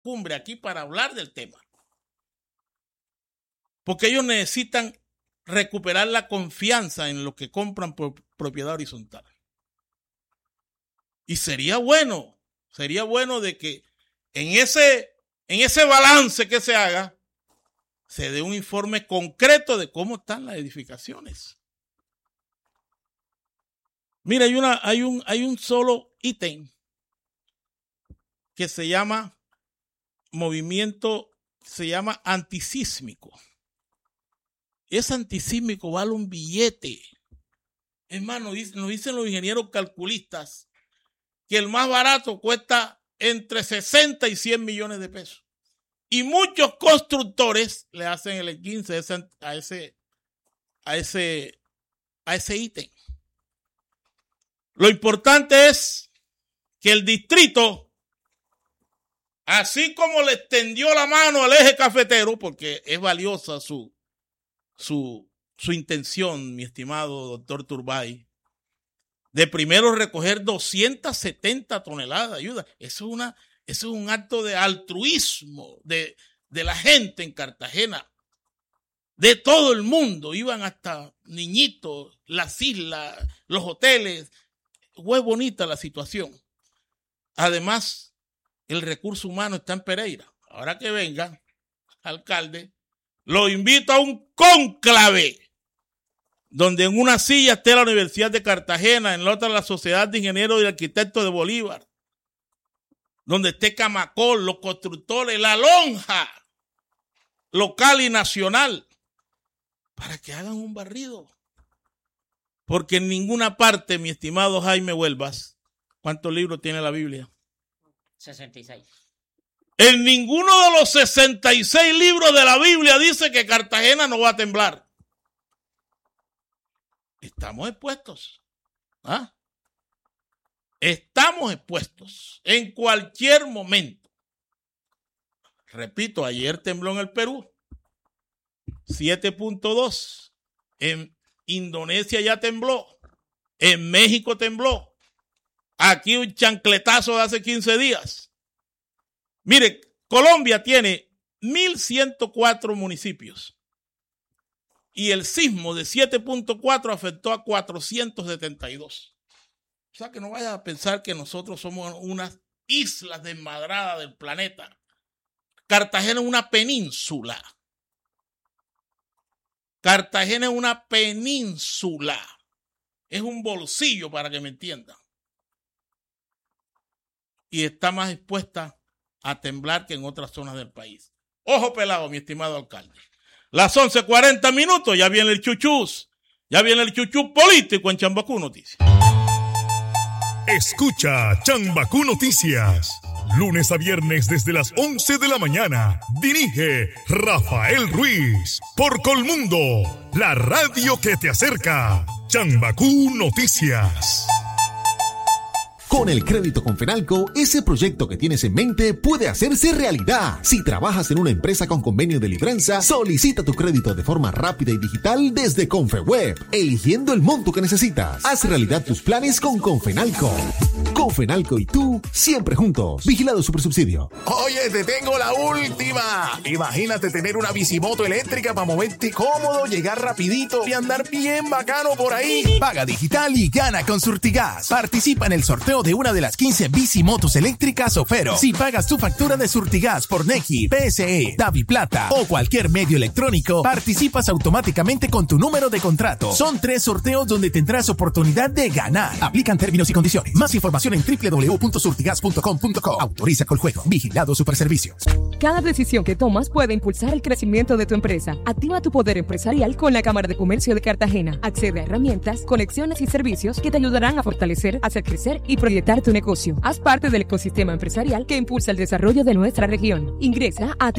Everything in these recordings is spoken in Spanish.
cumbre aquí para hablar del tema. Porque ellos necesitan recuperar la confianza en lo que compran por propiedad horizontal. Y sería bueno de que en ese balance que se haga, se dé un informe concreto de cómo están las edificaciones. Mira, hay un solo ítem que se llama antisísmico. Ese antisísmico vale un billete. Hermano, nos dicen los ingenieros calculistas que el más barato cuesta entre 60 y 100 millones de pesos. Y muchos constructores le hacen el 15 a ese ítem. Lo importante es que el distrito, así como le extendió la mano al eje cafetero, porque es valiosa su intención, mi estimado doctor Turbay, de primero recoger 270 toneladas de ayuda. Eso es un acto de altruismo de la gente en Cartagena, de todo el mundo. Iban hasta niñitos, las islas, los hoteles. Fue bonita la situación. Además, el recurso humano está en Pereira. Ahora que venga, alcalde, lo invito a un cónclave donde en una silla esté la Universidad de Cartagena, en la otra la Sociedad de Ingenieros y Arquitectos de Bolívar, donde esté Camacol, los constructores, la lonja local y nacional, para que hagan un barrido. Porque en ninguna parte, mi estimado Jaime Huelvas, ¿cuántos libros tiene la Biblia? 66. En ninguno de los 66 libros de la Biblia dice que Cartagena no va a temblar. Estamos expuestos. ¿Ah? Estamos expuestos en cualquier momento. Repito, ayer tembló en el Perú. 7.2. En Indonesia ya tembló. En México tembló. Aquí un chancletazo de hace 15 días. Mire, Colombia tiene 1.104 municipios. Y el sismo de 7.4 afectó a 472. O sea, que no vaya a pensar que nosotros somos unas islas desmadradas del planeta. Cartagena es una península. Cartagena es una península. Es un bolsillo, para que me entiendan. Y está más expuesta a temblar que en otras zonas del país. Ojo pelado, mi estimado alcalde. Las 11:40, ya viene el chuchús. Ya viene el chuchú político en Chambacú Noticias. Escucha Chambacú Noticias. Lunes a viernes desde las 11 de la mañana. Dirige Rafael Ruiz. Por Colmundo, la radio que te acerca. Chambacú Noticias. Con el crédito Confenalco, ese proyecto que tienes en mente puede hacerse realidad. Si trabajas en una empresa con convenio de libranza, solicita tu crédito de forma rápida y digital desde Confeweb, eligiendo el monto que necesitas. Haz realidad tus planes con Confenalco. Confenalco y tú, siempre juntos. Vigilado Supersubsidio. Oye, te tengo la última. Imagínate tener una bicimoto eléctrica para moverte cómodo, llegar rapidito y andar bien bacano por ahí. Paga digital y gana con Surtigas. Participa en el sorteo de una de las 15 bicimotos eléctricas Ofero. Si pagas tu factura de Surtigas por Nequi, PSE, DaviPlata o cualquier medio electrónico, participas automáticamente con tu número de contrato. Son 3 sorteos donde tendrás oportunidad de ganar. Aplican términos y condiciones. Más información en www.surtigas.com.co. Autoriza Coljuego. Vigilado Superservicios. Cada decisión que tomas puede impulsar el crecimiento de tu empresa. Activa tu poder empresarial con la Cámara de Comercio de Cartagena. Accede a herramientas, conexiones y servicios que te ayudarán a fortalecer, hacer crecer y proyectar tu negocio. Haz parte del ecosistema empresarial que impulsa el desarrollo de nuestra región. Ingresa a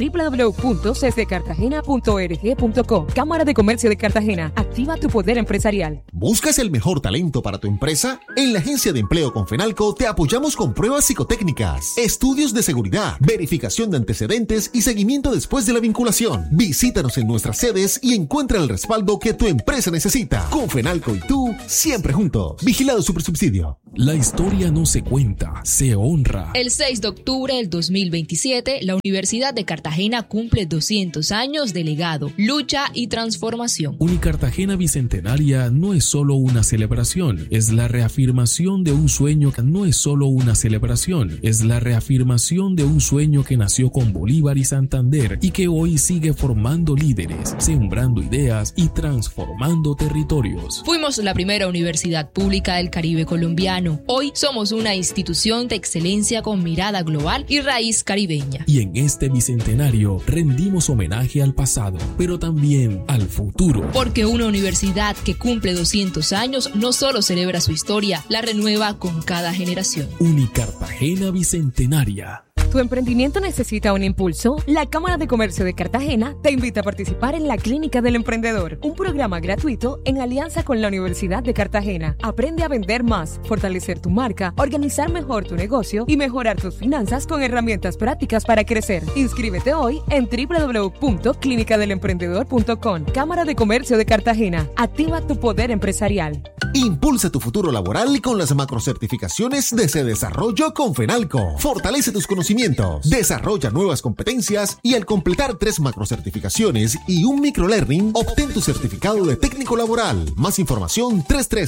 www.cscartagena.org.co. Cámara de Comercio de Cartagena. Activa tu poder empresarial. ¿Buscas el mejor talento para tu empresa? En la Agencia de Empleo Confenalco te apoyamos con pruebas psicotécnicas, estudios de seguridad, verificación de antecedentes y seguimiento después de la vinculación. Visítanos en nuestras sedes y encuentra el respaldo que tu empresa necesita. Confenalco y tú, siempre juntos. Vigilado Supersubsidio. La historia no se cuenta, se honra. El 6 de octubre del 2027, la Universidad de Cartagena cumple 200 años de legado, lucha y transformación. Unicartagena Bicentenaria no es solo una celebración, es la reafirmación de un sueño que no es solo una celebración, es la reafirmación de un sueño que nació con Bolívar y Santander y que hoy sigue formando líderes, sembrando ideas y transformando territorios. Fuimos la primera universidad pública del Caribe colombiano. Hoy somos una institución de excelencia con mirada global y raíz caribeña. Y en este bicentenario rendimos homenaje al pasado, pero también al futuro. Porque una universidad que cumple 200 años no solo celebra su historia, la renueva con cada generación. Unicartagena Bicentenaria. ¿Tu emprendimiento necesita un impulso? La Cámara de Comercio de Cartagena te invita a participar en la Clínica del Emprendedor, un programa gratuito en alianza con la Universidad de Cartagena. Aprende a vender más, fortalecer tu marca, organizar mejor tu negocio y mejorar tus finanzas con herramientas prácticas para crecer. Inscríbete hoy en www.clinicadelemprendedor.com. Cámara de Comercio de Cartagena. Activa tu poder empresarial. Impulsa tu futuro laboral con las macrocertificaciones de Se Desarrollo con Fenalco. Fortalece tus conocimientos, desarrolla nuevas competencias y al completar 3 macrocertificaciones y un microlearning, obtén tu certificado de técnico laboral. Más información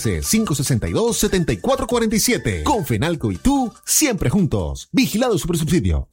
313-562-7447. Con Fenalco y tú, siempre juntos. Vigilado Supersubsidio.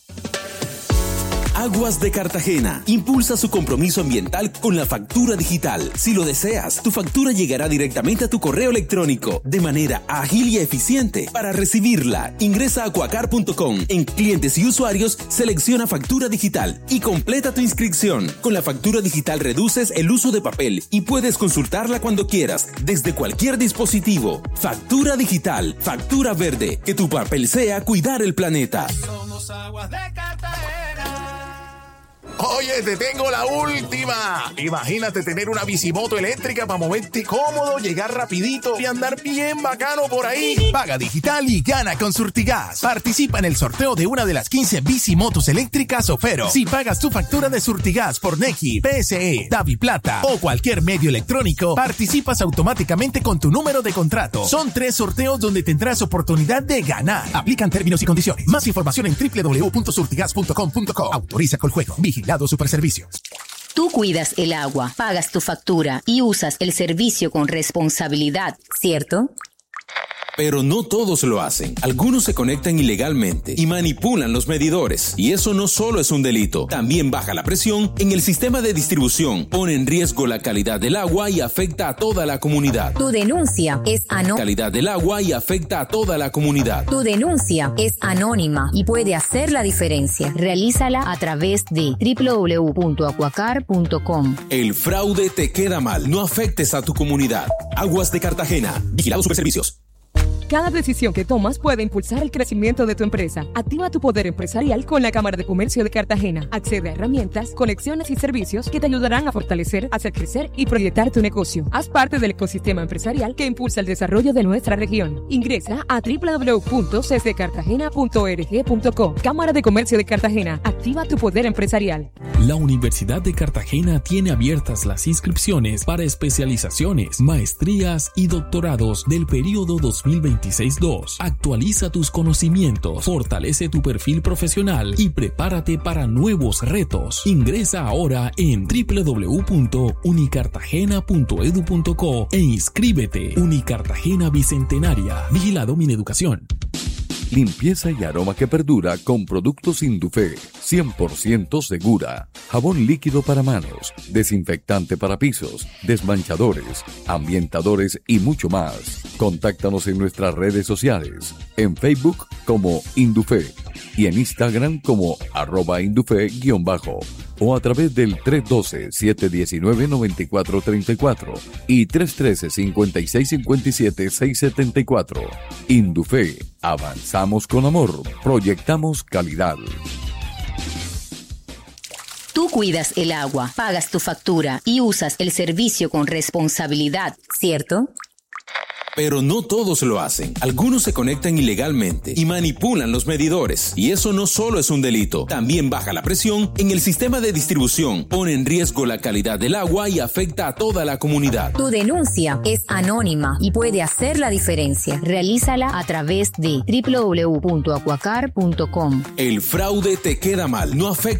Aguas de Cartagena impulsa su compromiso ambiental con la factura digital. Si lo deseas, tu factura llegará directamente a tu correo electrónico de manera ágil y eficiente. Para recibirla, ingresa a aquacar.com. En clientes y usuarios, selecciona factura digital y completa tu inscripción. Con la factura digital reduces el uso de papel y puedes consultarla cuando quieras, desde cualquier dispositivo. Factura digital, factura verde. Que tu papel sea cuidar el planeta. Somos Aguas de Cartagena. Oye, te tengo la última. Imagínate tener una bicimoto eléctrica para moverte cómodo, llegar rapidito y andar bien bacano por ahí. Paga digital y gana con Surtigas. Participa en el sorteo de una de las 15 bicimotos eléctricas Ofero. Si pagas tu factura de Surtigas por Nequi, PSE, DaviPlata o cualquier medio electrónico, participas automáticamente con tu número de contrato. Son 3 sorteos donde tendrás oportunidad de ganar. Aplican términos y condiciones. Más información en www.surtigas.com.co. Autoriza con juego. Vigilado Superservicios. Tú cuidas el agua, pagas tu factura y usas el servicio con responsabilidad, ¿cierto? Pero no todos lo hacen. Algunos se conectan ilegalmente y manipulan los medidores. Y eso no solo es un delito, también baja la presión en el sistema de distribución, pone en riesgo la calidad del agua y afecta a toda la comunidad. Tu denuncia es anónima. Calidad del agua y afecta a toda la comunidad. Tu denuncia es anónima y puede hacer la diferencia. Realízala a través de www.aquacar.com. El fraude te queda mal. No afectes a tu comunidad. Aguas de Cartagena. Vigilado Superservicios. Cada decisión que tomas puede impulsar el crecimiento de tu empresa. Activa tu poder empresarial con la Cámara de Comercio de Cartagena. Accede a herramientas, conexiones y servicios que te ayudarán a fortalecer, hacer crecer y proyectar tu negocio. Haz parte del ecosistema empresarial que impulsa el desarrollo de nuestra región. Ingresa a www.cscartagena.org.co. Cámara de Comercio de Cartagena. Activa tu poder empresarial. La Universidad de Cartagena tiene abiertas las inscripciones para especializaciones, maestrías y doctorados del periodo 2026-2. Actualiza tus conocimientos, fortalece tu perfil profesional y prepárate para nuevos retos. Ingresa ahora en www.unicartagena.edu.co e inscríbete. Unicartagena Bicentenaria. Vigilado Mineducación. Limpieza y aroma que perdura con productos Indufé, 100% segura. Jabón líquido para manos, desinfectante para pisos, desmanchadores, ambientadores y mucho más. Contáctanos en nuestras redes sociales, en Facebook como Indufé y en Instagram como @Indufé_ o a través del 312-719-9434 y 313-5657-674. Indufé, avanzamos con amor, proyectamos calidad. Tú cuidas el agua, pagas tu factura y usas el servicio con responsabilidad, ¿cierto? Pero no todos lo hacen. Algunos se conectan ilegalmente y manipulan los medidores. Y eso no solo es un delito, también baja la presión en el sistema de distribución, pone en riesgo la calidad del agua y afecta a toda la comunidad. Tu denuncia es anónima y puede hacer la diferencia. Realízala a través de www.aquacar.com. El fraude te queda mal, no afecta